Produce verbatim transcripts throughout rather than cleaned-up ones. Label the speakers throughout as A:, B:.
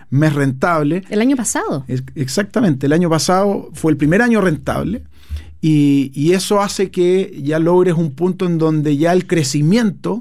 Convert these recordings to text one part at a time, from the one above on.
A: mes rentable.
B: ¿El año pasado?
A: Exactamente, el año pasado fue el primer año rentable y, y eso hace que ya logres un punto en donde ya el crecimiento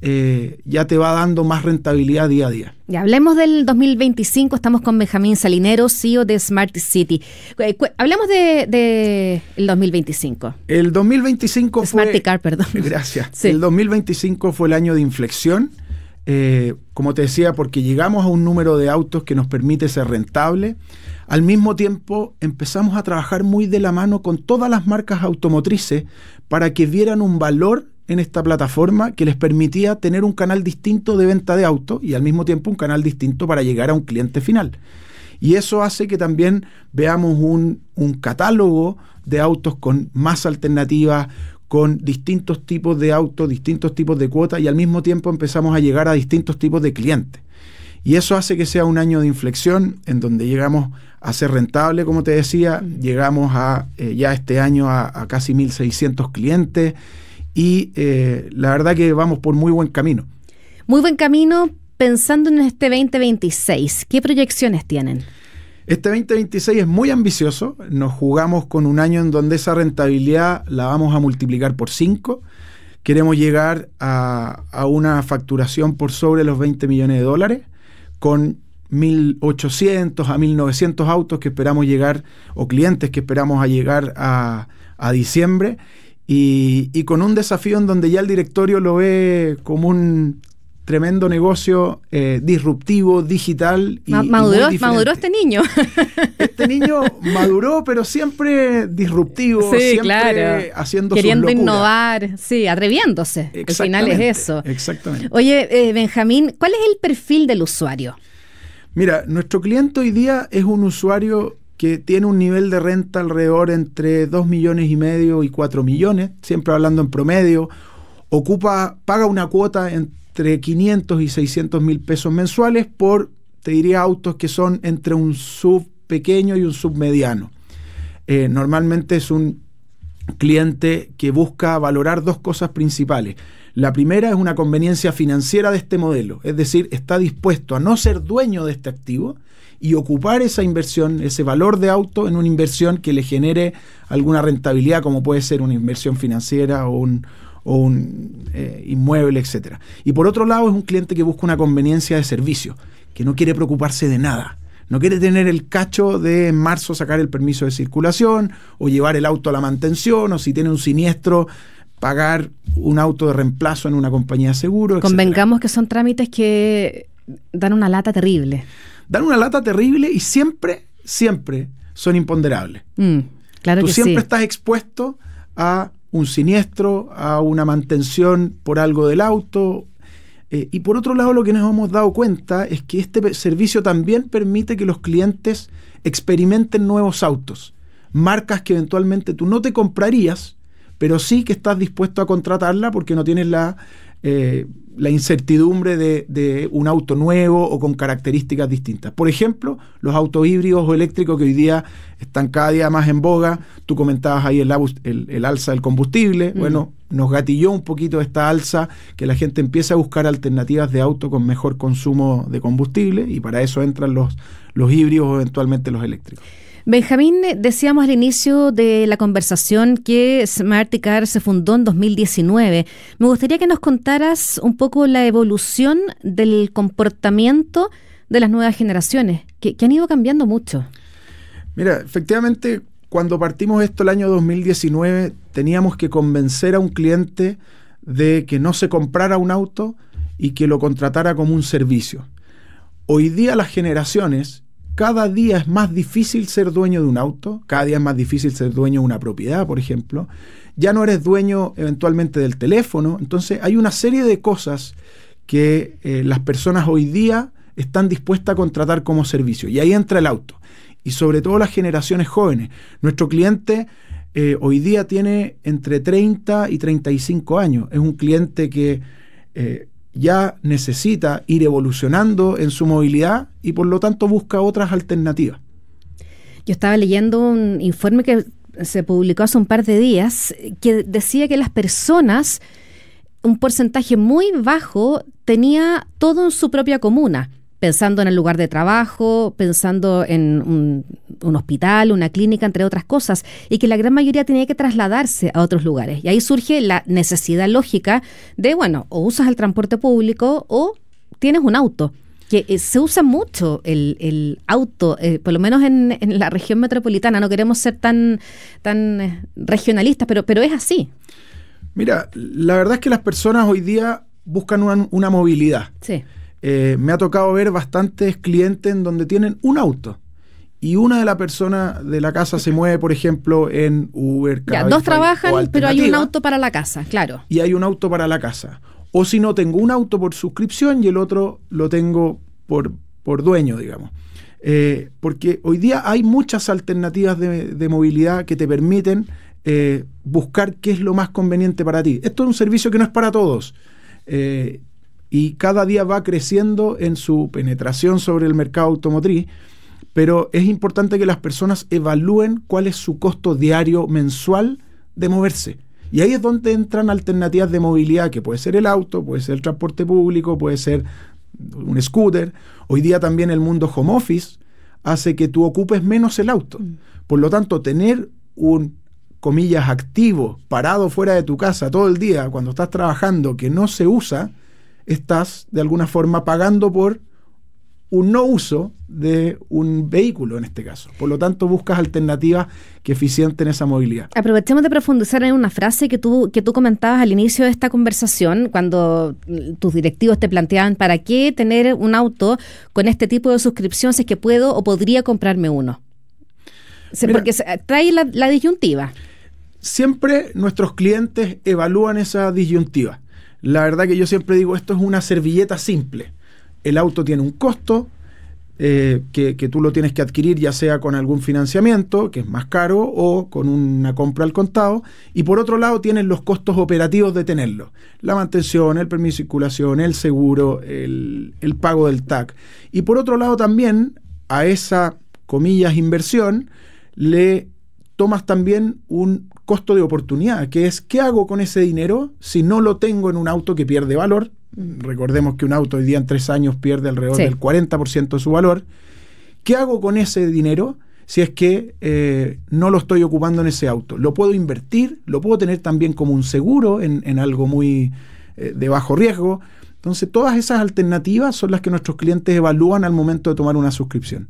A: eh, ya te va dando más rentabilidad día a día.
B: Ya hablemos del dos mil veinticinco, estamos con Benjamín Salinero, C E O de Smart City. Hablemos de, de el dos mil veinticinco.
A: El dos mil veinticinco fue...
B: Smarticar, perdón.
A: Gracias.
B: Sí.
A: El dos mil veinticinco fue el año de inflexión, eh, como te decía, porque llegamos a un número de autos que nos permite ser rentable. Al mismo tiempo, empezamos a trabajar muy de la mano con todas las marcas automotrices para que vieran un valor en esta plataforma que les permitía tener un canal distinto de venta de autos y al mismo tiempo un canal distinto para llegar a un cliente final. Y eso hace que también veamos un, un catálogo de autos con más alternativas, con distintos tipos de autos, distintos tipos de cuotas y al mismo tiempo empezamos a llegar a distintos tipos de clientes. Y eso hace que sea un año de inflexión en donde llegamos a ser rentable, como te decía, llegamos a eh, ya este año a, a casi mil seiscientos clientes y eh, la verdad que vamos por muy buen camino.
B: Muy buen camino pensando en este veinte veintiséis. ¿Qué proyecciones tienen?
A: Este veinte veintiséis es muy ambicioso. Nos jugamos con un año en donde esa rentabilidad la vamos a multiplicar por cinco. Queremos llegar a, a una facturación por sobre los veinte millones de dólares con mil ochocientos a mil novecientos autos que esperamos llegar, o clientes que esperamos a llegar a, a diciembre. Y, y con un desafío en donde ya el directorio lo ve como un tremendo negocio eh, disruptivo, digital y,
B: Ma- maduró,
A: y muy
B: maduró este niño.
A: Este niño maduró, pero siempre disruptivo,
B: Sí,
A: siempre
B: claro.
A: haciendo
B: Queriendo
A: sus locuras.
B: innovar, sí, atreviéndose. Al final es eso.
A: Exactamente.
B: Oye, eh, Benjamín, ¿cuál es el perfil del usuario?
A: Mira, nuestro cliente hoy día es un usuario que tiene un nivel de renta alrededor entre dos millones y medio y cuatro millones, siempre hablando en promedio, ocupa, paga una cuota entre quinientos y seiscientos mil pesos mensuales por, te diría, autos que son entre un sub pequeño y un sub mediano. Eh, normalmente es un cliente que busca valorar dos cosas principales. La primera es una conveniencia financiera de este modelo, es decir, está dispuesto a no ser dueño de este activo y ocupar esa inversión, ese valor de auto en una inversión que le genere alguna rentabilidad, como puede ser una inversión financiera o un, o un eh, inmueble, etcétera. Y por otro lado es un cliente que busca una conveniencia de servicio, que no quiere preocuparse de nada. No quiere tener el cacho de en marzo sacar el permiso de circulación o llevar el auto a la mantención o si tiene un siniestro pagar un auto de reemplazo en una compañía de seguro, etcétera.
B: Convengamos que son trámites que dan una lata terrible.
A: Dan una lata terrible y siempre, siempre son imponderables.
B: Mm, claro
A: Tú
B: que
A: siempre
B: sí.
A: estás expuesto a un siniestro, a una mantención por algo del auto. Eh, y por otro lado, lo que nos hemos dado cuenta es que este servicio también permite que los clientes experimenten nuevos autos, marcas que eventualmente tú no te comprarías, pero sí que estás dispuesto a contratarla porque no tienes la, eh, la incertidumbre de, de un auto nuevo o con características distintas. Por ejemplo, los autos híbridos o eléctricos que hoy día están cada día más en boga. Tú comentabas ahí el, el, el alza del combustible. Mm. Bueno, nos gatilló un poquito esta alza, que la gente empieza a buscar alternativas de auto con mejor consumo de combustible y para eso entran los, los híbridos o eventualmente los eléctricos.
B: Benjamín, decíamos al inicio de la conversación que Smarticar se fundó en dos mil diecinueve. Me gustaría que nos contaras un poco la evolución del comportamiento de las nuevas generaciones, que, que han ido cambiando mucho.
A: Mira, efectivamente, cuando partimos esto el año dos mil diecinueve, teníamos que convencer a un cliente de que no se comprara un auto y que lo contratara como un servicio. Hoy día las generaciones... Cada día es más difícil ser dueño de un auto, cada día es más difícil ser dueño de una propiedad, por ejemplo. Ya no eres dueño eventualmente del teléfono. Entonces hay una serie de cosas que eh, las personas hoy día están dispuestas a contratar como servicio. Y ahí entra el auto. Y sobre todo las generaciones jóvenes. Nuestro cliente eh, hoy día tiene entre treinta y treinta y cinco años. Es un cliente que... Eh, ya necesita ir evolucionando en su movilidad y por lo tanto busca otras alternativas.
B: Yo estaba leyendo un informe que se publicó hace un par de días que decía que las personas, un porcentaje muy bajo, tenía todo en su propia comuna. pensando en el lugar de trabajo, pensando en un, un hospital, una clínica, entre otras cosas, y que la gran mayoría tenía que trasladarse a otros lugares. Y ahí surge la necesidad lógica de, bueno, o usas el transporte público o tienes un auto. Que eh, se usa mucho el, el auto, eh, por lo menos en, en la región metropolitana. No queremos ser tan, tan eh, regionalistas, pero, pero es así.
A: Mira, la verdad es que las personas hoy día buscan una, una movilidad.
B: Sí.
A: Eh, me ha tocado ver bastantes clientes en donde tienen un auto y una de las personas de la casa se mueve, por ejemplo, en Uber,
B: ya, dos trabajan, pero hay un auto para la casa, claro.
A: Y hay un auto para la casa. O si no, tengo un auto por suscripción y el otro lo tengo por, por dueño, digamos. Eh, porque hoy día hay muchas alternativas de, de movilidad que te permiten eh, buscar qué es lo más conveniente para ti. Esto es un servicio que no es para todos. Eh, y cada día va creciendo en su penetración sobre el mercado automotriz, pero es importante que las personas evalúen cuál es su costo diario mensual de moverse. Y ahí es donde entran alternativas de movilidad, que puede ser el auto, puede ser el transporte público, puede ser un scooter. Hoy día también el mundo home office hace que tú ocupes menos el auto. Por lo tanto, tener un, comillas, activo, parado fuera de tu casa todo el día, cuando estás trabajando, que no se usa, estás de alguna forma pagando por un no uso de un vehículo en este caso. Por lo tanto, buscas alternativas que eficienten esa movilidad.
B: Aprovechemos de profundizar en una frase que tú, que tú comentabas al inicio de esta conversación, cuando tus directivos te planteaban ¿para qué tener un auto con este tipo de suscripción si es que puedo o podría comprarme uno? Mira, porque trae la, la disyuntiva.
A: Siempre nuestros clientes evalúan esa disyuntiva. La verdad que yo siempre digo, esto es una servilleta simple. El auto tiene un costo eh, que, que tú lo tienes que adquirir ya sea con algún financiamiento, que es más caro, o con una compra al contado. Y por otro lado tienes los costos operativos de tenerlo. La mantención, el permiso de circulación, el seguro, el, el pago del T A C. Y por otro lado también a esa, comillas, inversión, le tomas también un costo de oportunidad, que es ¿qué hago con ese dinero si no lo tengo en un auto que pierde valor? Recordemos que un auto hoy día en tres años pierde alrededor sí. del cuarenta por ciento de su valor. ¿Qué hago con ese dinero si es que eh, no lo estoy ocupando en ese auto? ¿Lo puedo invertir? ¿Lo puedo tener también como un seguro en, en algo muy eh, de bajo riesgo? Entonces, todas esas alternativas son las que nuestros clientes evalúan al momento de tomar una suscripción.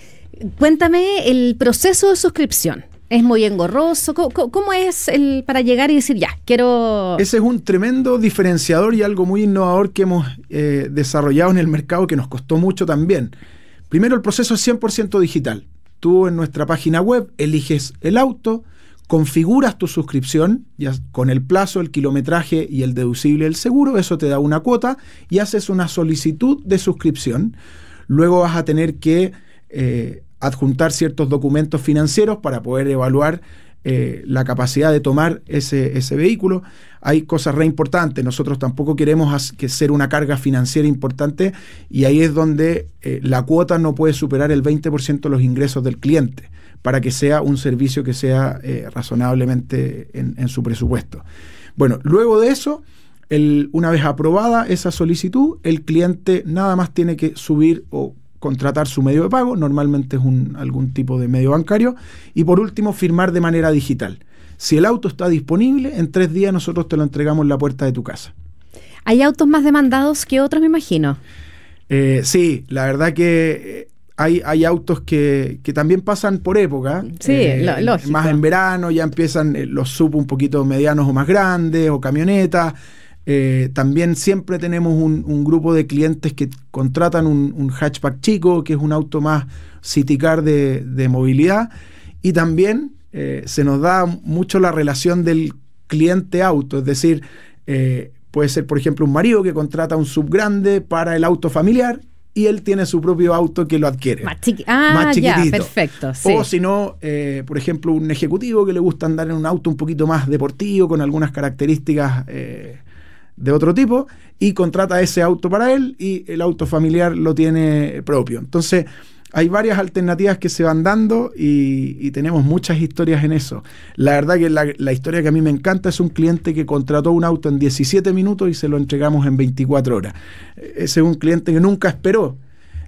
B: Cuéntame el proceso de suscripción. ¿Es muy engorroso? ¿Cómo, cómo es el para llegar y decir, ya, quiero...?
A: Ese es un tremendo diferenciador y algo muy innovador que hemos eh, desarrollado en el mercado, que nos costó mucho también. Primero, el proceso es cien por ciento digital. Tú en nuestra página web eliges el auto, configuras tu suscripción, ya con el plazo, el kilometraje y el deducible del seguro, eso te da una cuota, y haces una solicitud de suscripción. Luego vas a tener que... Eh, adjuntar ciertos documentos financieros para poder evaluar eh, la capacidad de tomar ese, ese vehículo. Hay cosas re importantes, nosotros tampoco queremos que ser una carga financiera importante, y ahí es donde eh, la cuota no puede superar el veinte por ciento de los ingresos del cliente, para que sea un servicio que sea eh, razonablemente en, en su presupuesto. Bueno, luego de eso, el, una vez aprobada esa solicitud, el cliente nada más tiene que subir o contratar su medio de pago, normalmente es un, algún tipo de medio bancario, y por último firmar de manera digital. Si el auto está disponible, en tres días nosotros te lo entregamos en la puerta de tu casa.
B: ¿Hay autos más demandados que otros, me imagino?
A: Eh, sí, la verdad que hay, hay autos que, que también pasan por época.
B: Sí, eh, lo, lógico.
A: Más en verano ya empiezan los sub un poquito medianos o más grandes, o camionetas. Eh, también siempre tenemos un, un grupo de clientes que contratan un, un hatchback chico, que es un auto más city car de, de movilidad, y también eh, se nos da mucho la relación del cliente auto, es decir, eh, puede ser por ejemplo un marido que contrata un sub grande para el auto familiar y él tiene su propio auto que lo adquiere.
B: Más, chiqui- ah,
A: más chiquitito.
B: Ya, perfecto. Sí.
A: O si no, eh, por ejemplo, un ejecutivo que le gusta andar en un auto un poquito más deportivo, con algunas características eh, de otro tipo, y contrata ese auto para él y el auto familiar lo tiene propio. Entonces hay varias alternativas que se van dando y, y tenemos muchas historias en eso. La verdad que la, la historia que a mí me encanta es un cliente que contrató un auto en diecisiete minutos y se lo entregamos en veinticuatro horas. Ese es un cliente que nunca esperó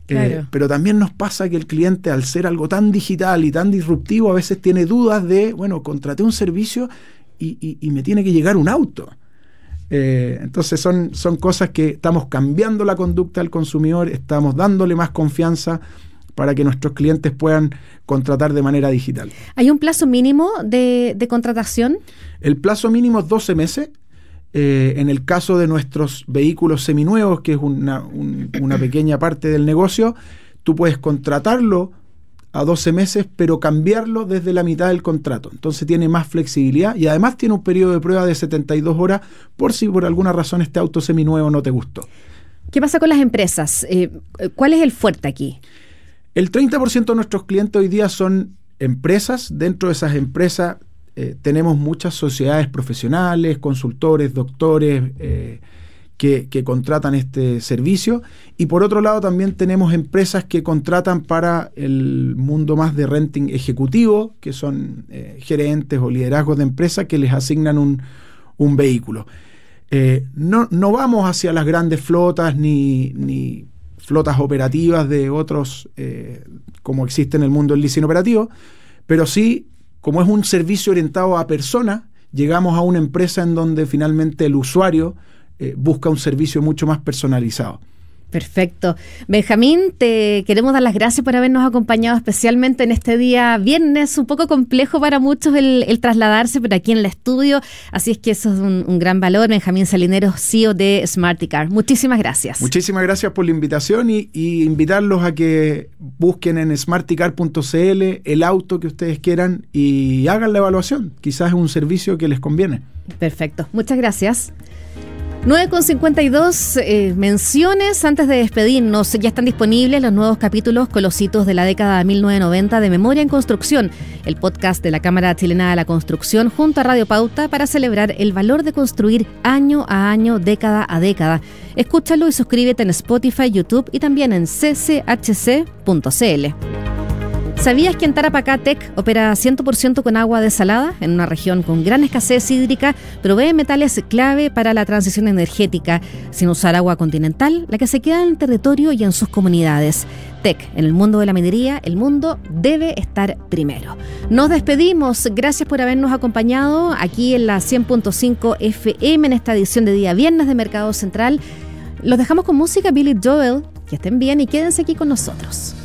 A: Claro. Eh, pero también nos pasa que el cliente, al ser algo tan digital y tan disruptivo, a veces tiene dudas de, bueno, contraté un servicio y, y, y me tiene que llegar un auto. Eh, entonces son, son cosas que estamos cambiando la conducta del consumidor, estamos dándole más confianza para que nuestros clientes puedan contratar de manera digital.
B: ¿Hay un plazo mínimo de, de contratación?
A: El plazo mínimo es doce meses. Eh, en el caso de nuestros vehículos seminuevos, que es una, un, una pequeña parte del negocio, tú puedes contratarlo a doce meses, pero cambiarlo desde la mitad del contrato. Entonces tiene más flexibilidad y además tiene un periodo de prueba de setenta y dos horas por si por alguna razón este auto seminuevo no te gustó.
B: ¿Qué pasa con las empresas? Eh, ¿Cuál es el fuerte aquí?
A: El treinta por ciento de nuestros clientes hoy día son empresas. Dentro de esas empresas eh, tenemos muchas sociedades profesionales, consultores, doctores eh, que, que contratan este servicio. Y por otro lado también tenemos empresas que contratan para el mundo más de renting ejecutivo, que son eh, gerentes o liderazgos de empresas que les asignan un, un vehículo. Eh, no, no vamos hacia las grandes flotas ni... ni flotas operativas de otros, eh, como existe en el mundo del leasing operativo, pero sí, como es un servicio orientado a personas, llegamos a una empresa en donde finalmente el usuario eh, busca un servicio mucho más personalizado.
B: Perfecto. Benjamín, te queremos dar las gracias por habernos acompañado especialmente en este día viernes, un poco complejo para muchos el, el trasladarse, pero aquí en el estudio, así es que eso es un, un gran valor. Benjamín Salineros, C E O de Smarticar. Muchísimas gracias.
A: Muchísimas gracias por la invitación y, y invitarlos a que busquen en smarticar punto c l el auto que ustedes quieran y hagan la evaluación. Quizás es un servicio que les conviene.
B: Perfecto. Muchas gracias. nueve con cincuenta y dos, eh, menciones antes de despedirnos. Ya están disponibles los nuevos capítulos con los hitos de la década de mil novecientos noventa de Memoria en Construcción, el podcast de la Cámara Chilena de la Construcción junto a Radio Pauta para celebrar el valor de construir año a año, década a década. Escúchalo y suscríbete en Spotify, YouTube y también en c c h c punto c l. ¿Sabías que en Tarapacá Tech opera cien por ciento con agua desalada? En una región con gran escasez hídrica, provee metales clave para la transición energética, sin usar agua continental, la que se queda en el territorio y en sus comunidades. Tech, en el mundo de la minería, el mundo debe estar primero. Nos despedimos, gracias por habernos acompañado aquí en la cien punto cinco F M en esta edición de día viernes de Mercado Central. Los dejamos con música Billy Joel, que estén bien y quédense aquí con nosotros.